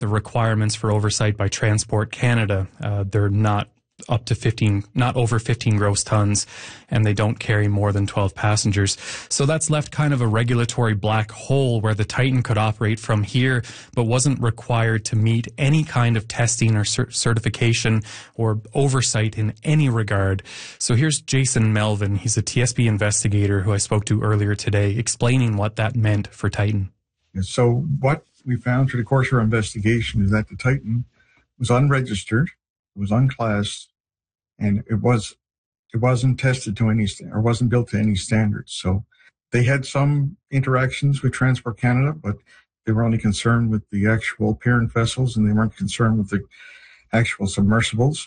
the requirements for oversight by Transport Canada. They're not up to 15, not over 15 gross tons, and they don't carry more than 12 passengers. So that's left kind of a regulatory black hole where the Titan could operate from here, but wasn't required to meet any kind of testing or certification or oversight in any regard. So here's Jason Melvin. He's a TSB investigator who I spoke to earlier today, explaining what that meant for Titan. So what we found through the course of our investigation is that the Titan was unregistered, it was unclassed, and it wasn't tested to any, or wasn't built to any standards. So they had some interactions with Transport Canada, but they were only concerned with the actual parent vessels, and they weren't concerned with the actual submersibles.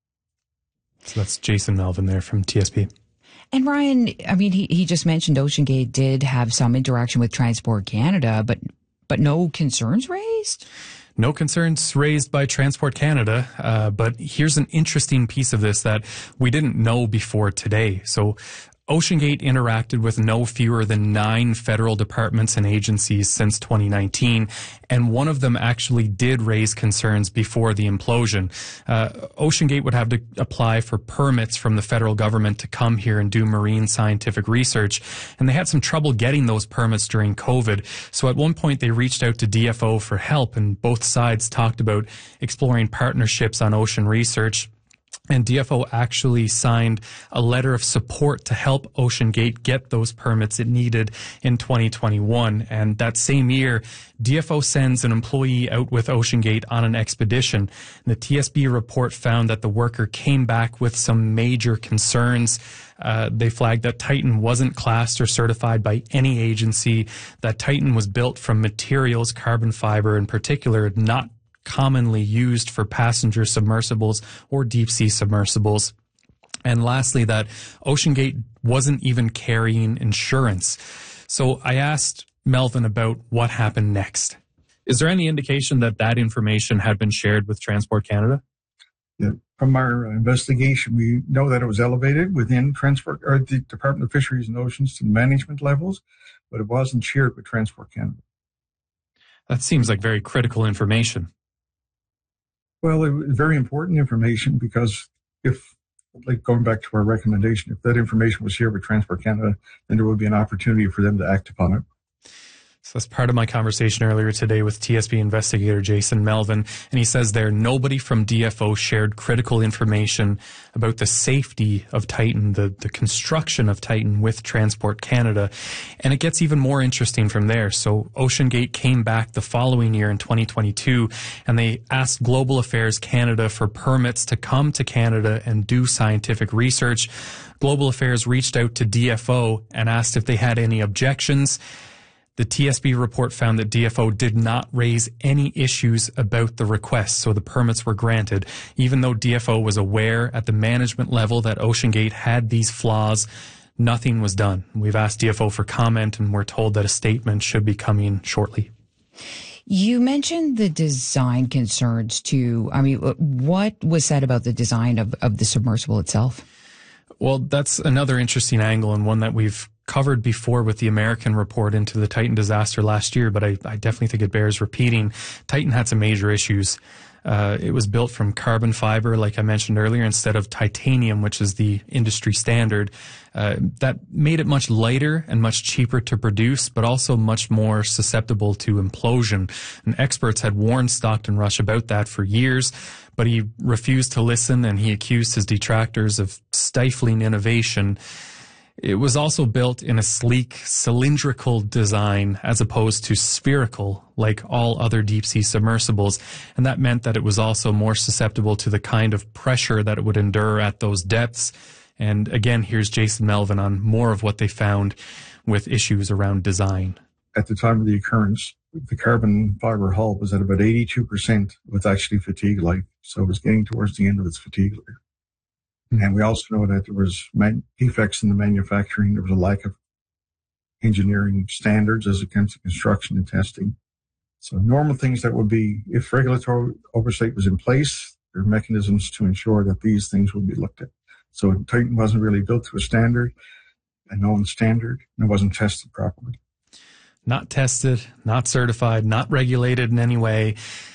So that's Jason Melvin there from TSB. And Ryan, I mean, he just mentioned OceanGate did have some interaction with Transport Canada, but no concerns raised? No concerns raised by Transport Canada, but here's an interesting piece of this that we didn't know before today. So OceanGate interacted with no fewer than 9 federal departments and agencies since 2019, and one of them actually did raise concerns before the implosion. OceanGate would have to apply for permits from the federal government to come here and do marine scientific research, and they had some trouble getting those permits during COVID. So at one point they reached out to DFO for help, and both sides talked about exploring partnerships on ocean research. And DFO actually signed a letter of support to help OceanGate get those permits it needed in 2021. And that same year, DFO sends an employee out with OceanGate on an expedition. And the TSB report found that the worker came back with some major concerns. They flagged that Titan wasn't classed or certified by any agency, that Titan was built from materials, carbon fiber in particular, not commonly used for passenger submersibles or deep sea submersibles. And lastly, that OceanGate wasn't even carrying insurance. So I asked Melvin about what happened next. Is there any indication that that information had been shared with Transport Canada? Yeah. From our investigation, we know that it was elevated within Transport, or the Department of Fisheries and Oceans, to management levels, but it wasn't shared with Transport Canada. That seems like very critical information. Well, it was very important information because if, like going back to our recommendation, if that information was shared with Transport Canada, then there would be an opportunity for them to act upon it. So that's part of my conversation earlier today with TSB investigator Jason Melvin. And he says there, nobody from DFO shared critical information about the safety of Titan, the construction of Titan with Transport Canada. And it gets even more interesting from there. So OceanGate came back the following year in 2022, and they asked Global Affairs Canada for permits to come to Canada and do scientific research. Global Affairs reached out to DFO and asked if they had any objections. The TSB report found that DFO did not raise any issues about the request, so the permits were granted, even though DFO was aware at the management level that OceanGate had these flaws. Nothing was done. We've asked DFO for comment, and we're told that a statement should be coming shortly. You mentioned the design concerns too. I mean, what was said about the design of the submersible itself? Well, that's another interesting angle, and one that we've covered before with the American report into the Titan disaster last year, but I definitely think it bears repeating. Titan had some major issues. It was built from carbon fiber, like I mentioned earlier, instead of titanium, which is the industry standard. That made it much lighter and much cheaper to produce, but also much more susceptible to implosion. And experts had warned Stockton Rush about that for years, but he refused to listen, and he accused his detractors of stifling innovation. It was also built in a sleek, cylindrical design as opposed to spherical, like all other deep-sea submersibles, and that meant that it was also more susceptible to the kind of pressure that it would endure at those depths. And again, here's Jason Melvin on more of what they found with issues around design. At the time of the occurrence, the carbon fiber hull was at about 82% with actually fatigue life, so it was getting towards the end of its fatigue life. And we also know that there was defects in the manufacturing. There was a lack of engineering standards as it comes to construction and testing. So normal things that would be, if regulatory oversight was in place, there are mechanisms to ensure that these things would be looked at. So Titan wasn't really built to a standard, a known standard, and it wasn't tested properly. Not tested, not certified, not regulated in any way.